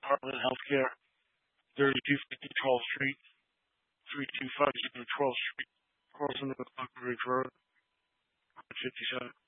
Heartland Healthcare, 3250 12th Street, 3250 12th Street, crossing the McCloud Ridge Road, 57.